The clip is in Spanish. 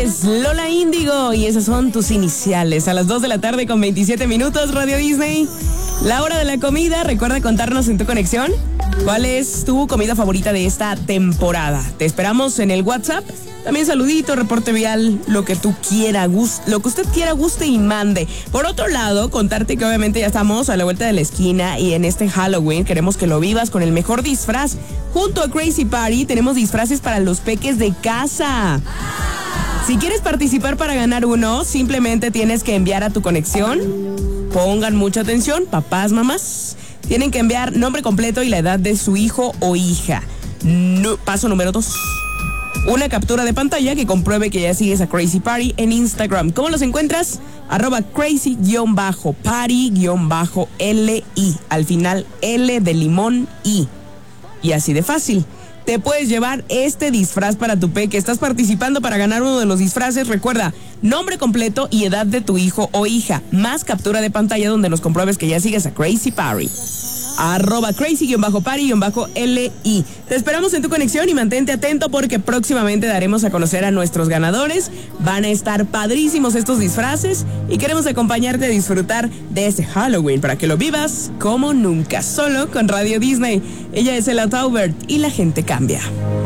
es Lola Índigo y esas son tus iniciales. A las 2 de la tarde con 27 minutos, Radio Disney. La hora de la comida. Recuerda contarnos en tu conexión cuál es tu comida favorita de esta temporada. Te esperamos en el WhatsApp. También saludito, reporte vial, lo que tú quieras, lo que usted quiera, guste y mande. Por otro lado, contarte que obviamente ya estamos a la vuelta de la esquina y en este Halloween queremos que lo vivas con el mejor disfraz. Junto a Crazy Party tenemos disfraces para los peques de casa. Si quieres participar para ganar uno, simplemente tienes que enviar a tu conexión. Pongan mucha atención, papás, mamás. Tienen que enviar nombre completo y la edad de su hijo o hija. Paso número 2. Una captura de pantalla que compruebe que ya sigues a Crazy Party en Instagram. ¿Cómo los encuentras? @crazy_party_li. Al final, L de limón I. Y así de fácil. Te puedes llevar este disfraz para tu peque. Estás participando para ganar uno de los disfraces. Recuerda, nombre completo y edad de tu hijo o hija. Más captura de pantalla donde nos compruebes que ya sigues a Crazy Party. @crazy_party_li. Te esperamos en tu conexión y mantente atento porque próximamente daremos a conocer a nuestros ganadores. Van a estar padrísimos estos disfraces y queremos acompañarte a disfrutar de ese Halloween para que lo vivas como nunca, solo con Radio Disney. Ella es Ella Taubert y la gente cambia.